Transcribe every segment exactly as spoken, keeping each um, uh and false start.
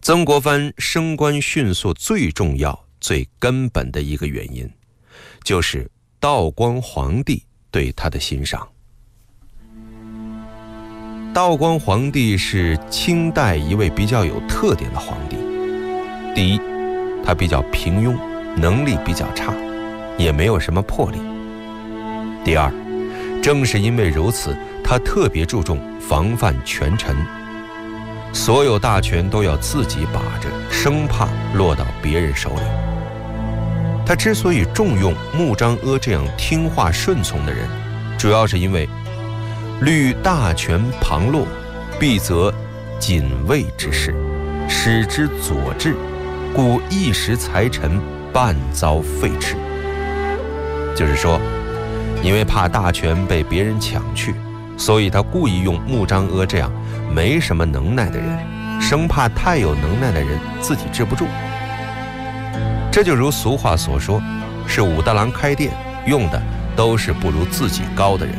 曾国藩升官迅速最重要、最根本的一个原因，就是道光皇帝对他的欣赏。道光皇帝是清代一位比较有特点的皇帝。第一，他比较平庸，能力比较差，也没有什么魄力。第二，正是因为如此，他特别注重防范权臣，所有大权都要自己把着，生怕落到别人手里。他之所以重用穆彰阿这样听话顺从的人，主要是因为虑大权旁落，必则谨卫之事，使之佐治，故一时才臣半遭废斥。就是说，因为怕大权被别人抢去，所以他故意用穆彰阿这样没什么能耐的人，生怕太有能耐的人自己治不住。这就如俗话所说，是武大郎开店，用的都是不如自己高的人。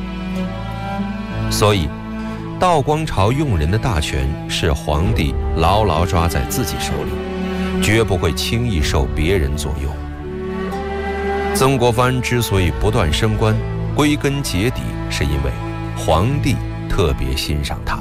所以道光朝用人的大权是皇帝牢牢抓在自己手里，绝不会轻易受别人左右。曾国藩之所以不断升官，归根结底是因为皇帝特别欣赏他。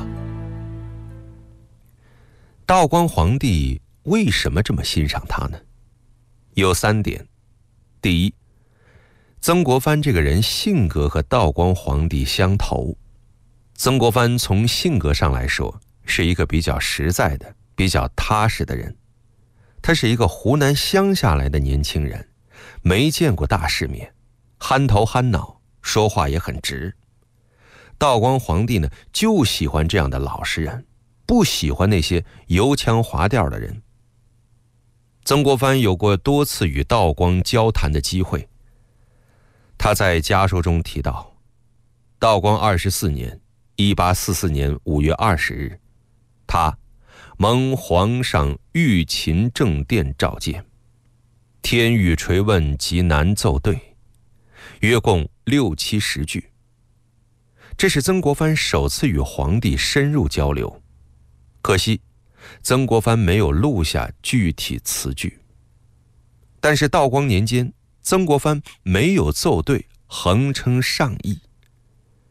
道光皇帝为什么这么欣赏他呢？有三点。第一，曾国藩这个人性格和道光皇帝相投。曾国藩从性格上来说，是一个比较实在的、比较踏实的人。他是一个湖南乡下来的年轻人，没见过大世面，憨头憨脑，说话也很直。道光皇帝呢，就喜欢这样的老实人，不喜欢那些油腔滑调的人。曾国藩有过多次与道光交谈的机会。他在家书中提到，道光二十四年一八四四年五月二十日，他蒙皇上御勤正殿召见，天欲垂问及难奏对，约共六七十句。这是曾国藩首次与皇帝深入交流，可惜曾国藩没有录下具体词句。但是道光年间，曾国藩没有奏对，横称上意。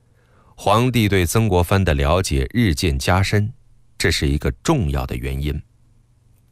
皇帝对曾国藩的了解日渐加深，这是一个重要的原因。